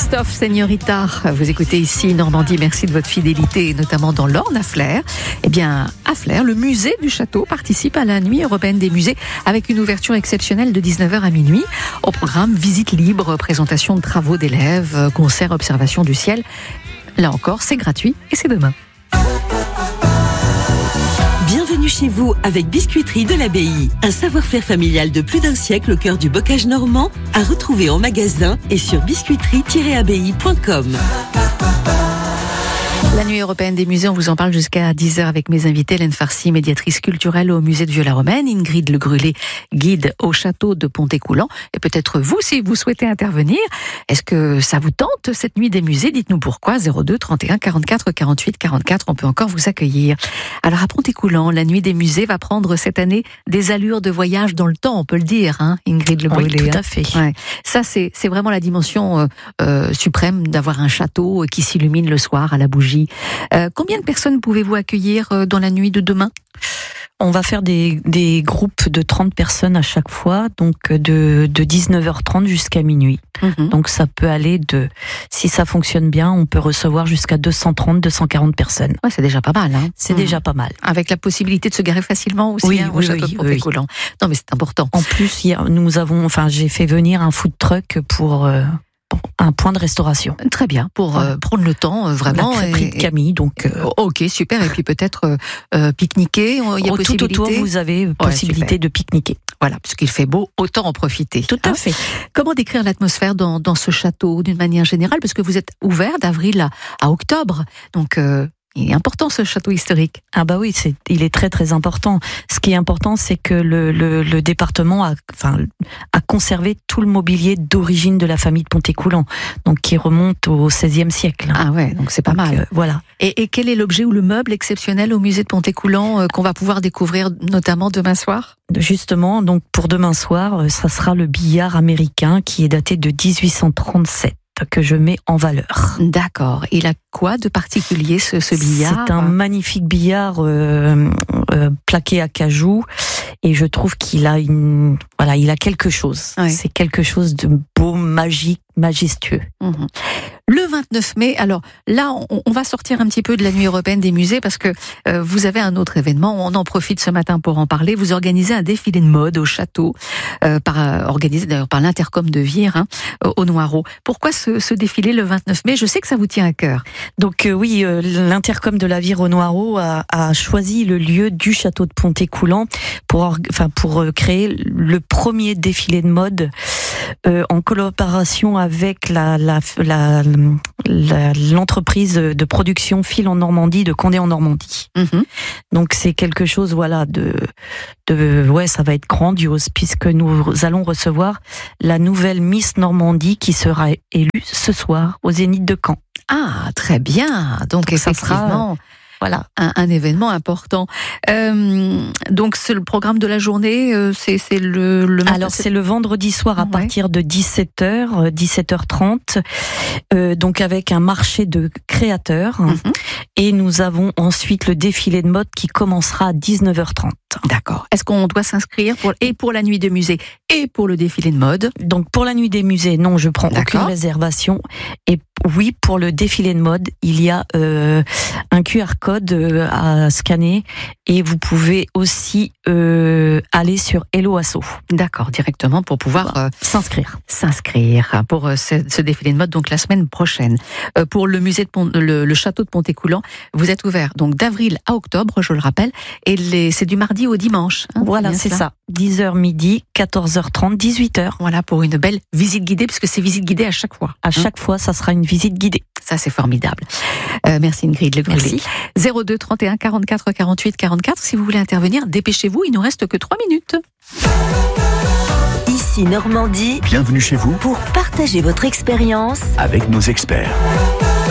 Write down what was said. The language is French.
Christophe Seigneurita, vous écoutez ici Normandie, merci de votre fidélité, notamment dans l'Orne à Flers. Eh bien, à Flers, le musée du château participe à la Nuit européenne des musées avec une ouverture exceptionnelle de 19h à minuit. Au programme, visite libre, présentation de travaux d'élèves, concert, observation du ciel. Là encore, c'est gratuit et c'est demain. Bienvenue chez vous avec Biscuiterie de l'Abbaye. Un savoir-faire familial de plus d'un siècle au cœur du bocage normand, à retrouver en magasin et sur biscuiterie-abbaye.com. La Nuit européenne des musées, on vous en parle jusqu'à 10h avec mes invités, Hélène Farcy, médiatrice culturelle au musée de Vieux-la-Romaine, Ingrid Le Grulé, guide au château de Pont-Écoulant, et peut-être vous, si vous souhaitez intervenir. Est-ce que ça vous tente, cette Nuit des musées? Dites-nous pourquoi, 02 31 44 48 44, on peut encore vous accueillir. Alors à Pont-Écoulant, la Nuit des musées va prendre cette année des allures de voyage dans le temps, on peut le dire, hein, Ingrid Le Grulé. Oui, tout à fait. Ouais. Ça, c'est vraiment la dimension suprême d'avoir un château qui s'illumine le soir à la bougie. Combien de personnes pouvez-vous accueillir dans la nuit de demain? On va faire des groupes de 30 personnes à chaque fois, donc de 19h30 jusqu'à minuit. Donc ça peut aller si ça fonctionne bien, on peut recevoir jusqu'à 230-240 personnes. Ouais, c'est déjà pas mal. Hein. C'est déjà pas mal. Avec la possibilité de se garer facilement aussi au château de Pont-Écoulant. Non, mais c'est important. En plus, j'ai fait venir un food truck pour un point de restauration. Très bien, pour prendre le temps, vraiment. La crêperie de Camille, donc... Ok, super. Et puis peut-être pique-niquer, il y a possibilité. Tout autour, vous avez possibilité de pique-niquer. Voilà, puisqu'il fait beau, autant en profiter. Tout à fait. Comment décrire l'atmosphère dans ce château, d'une manière générale? Parce que vous êtes ouvert d'avril à octobre, donc... il est important ce château historique. Ah bah oui, il est très très important. Ce qui est important, c'est que le département a conservé tout le mobilier d'origine de la famille de Pont-Écoulant, donc qui remonte au XVIe siècle. Ah ouais, donc c'est pas mal. Voilà. Et quel est l'objet ou le meuble exceptionnel au musée de Pont-Écoulant qu'on va pouvoir découvrir notamment demain soir? Justement, donc pour demain soir, ça sera le billard américain qui est daté de 1837. Que je mets en valeur. D'accord. Il a quoi de particulier ce billard? C'est un magnifique billard plaqué à cajou et je trouve qu'il a il a quelque chose. Oui. C'est quelque chose de beau, magique, majestueux. Le 29 mai, alors là, on va sortir un petit peu de la Nuit européenne des musées parce que vous avez un autre événement. On en profite ce matin pour en parler. Vous organisez un défilé de mode au château, organisé d'ailleurs par l'Intercom de Vire, au Noireau. Pourquoi ce défilé le 29 mai? Je sais que ça vous tient à cœur. Donc oui, l'Intercom de la Vire au Noireau a choisi le lieu du château de Pont-Écoulant pour créer le premier défilé de mode en collaboration avec l'entreprise de production Fil en Normandie de Condé en Normandie. Donc c'est quelque chose ça va être grandiose puisque nous allons recevoir la nouvelle Miss Normandie qui sera élue ce soir au Zénith de Caen. Ah, très bien. Donc effectivement, voilà, un événement important. Donc c'est le programme de la journée, c'est le Alors c'est le vendredi soir à partir de 17h, 17h30, donc avec un marché de créateurs. Et nous avons ensuite le défilé de mode qui commencera à 19h30. D'accord. Est-ce qu'on doit s'inscrire pour la nuit de musée et pour le défilé de mode? Donc pour la nuit des musées, non, je prends aucune réservation. Et oui, pour le défilé de mode, il y a un QR code à scanner et vous pouvez aussi aller sur Hello Asso. D'accord, directement pour pouvoir s'inscrire pour ce défilé de mode donc la semaine prochaine. Pour le musée de le château de Pont-Écoulant, vous êtes ouvert donc d'avril à octobre, je le rappelle, et c'est du mardi au dimanche. Voilà, c'est ça. 10h midi, 14h30, 18h. Voilà, pour une belle visite guidée, puisque c'est visite guidée à chaque fois. À chaque fois, ça sera une visite guidée. Ça, c'est formidable. Merci Ingrid Le Grulé. 02 31 44 48 44. Si vous voulez intervenir, dépêchez-vous, il nous reste que 3 minutes. Ici Normandie. Bienvenue chez vous Pour partager votre expérience avec nos experts.